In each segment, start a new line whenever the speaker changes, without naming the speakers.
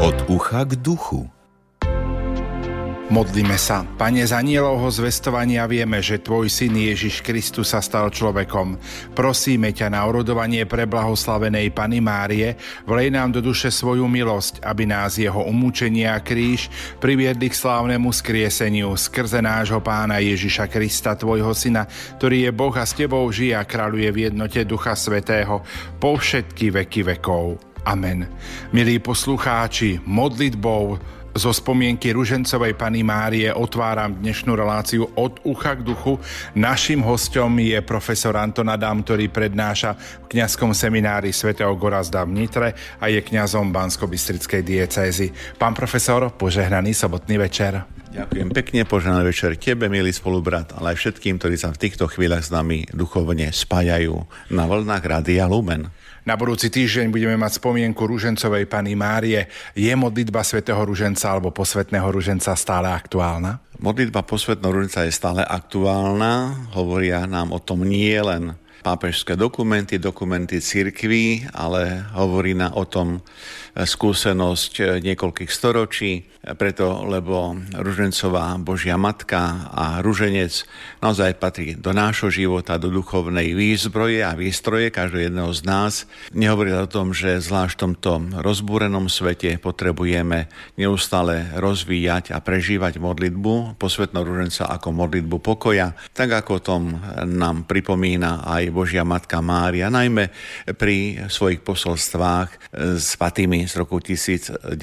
Od ucha k duchu.
Modlíme sa. Pane, z anjelovho zvestovania vieme, že Tvoj syn Ježiš Kristus sa stal človekom. Prosíme ťa na orodovanie preblahoslavenej Panny Márie, vlej nám do duše svoju milosť, aby nás jeho umúčenie a kríž priviedli k slávnemu skrieseniu skrze nášho Pána Ježiša Krista, Tvojho syna, ktorý je Boh a s Tebou žije a kráľuje v jednote Ducha Svätého po všetky veky vekov. Amen. Milí poslucháči, modlitbou zo spomienky ružencovej Panny Márie otváram dnešnú reláciu Od ucha k duchu. Naším hosťom je profesor Anton Adam, ktorý prednáša v kňazskom seminári svätého Gorazda v Nitre a je kňazom Banskobystrickej diecézy. Pán profesor, požehnaný sobotný večer.
Ďakujem pekne, požehnaný večer tebe, milý spolubrat, ale aj všetkým, ktorí sa v týchto chvíľach s nami duchovne spájajú na vlnách Rádia Lumen.
Na budúci týždeň budeme mať spomienku ružencovej Panny Márie. Je modlitba svätého ruženca alebo posvätného ruženca stále aktuálna?
Modlitba posvätného ruženca je stále aktuálna. Hovoria nám o tom nie len pápežské dokumenty cirkví, ale hovorí nám o tom skúsenosť niekoľkých storočí, preto, lebo ružencová Božia Matka a ruženec naozaj patrí do nášho života, do duchovnej výzbroje a výstroje každého jedného z nás. Nehovorí o tom, že zvlášť v tomto rozbúrenom svete potrebujeme neustále rozvíjať a prežívať modlitbu posvätného ruženca ako modlitbu pokoja, tak ako o tom nám pripomína aj Božia Matka Mária, najmä pri svojich posolstvách s Fatimy z roku 1917.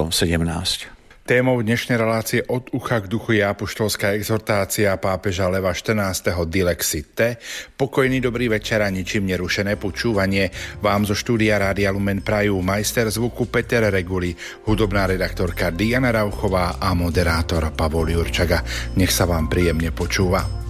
Témou dnešnej relácie Od ucha k duchu je apoštolská exhortácia pápeža Leva XIV. Dilexit Te. Pokojný dobrý večer a ničím nerušené počúvanie vám zo štúdia Rádia Lumen prajú majster zvuku Peter Reguli, hudobná redaktorka Diana Rauchová a moderátor Pavol Jurčaga. Nech sa vám príjemne počúva.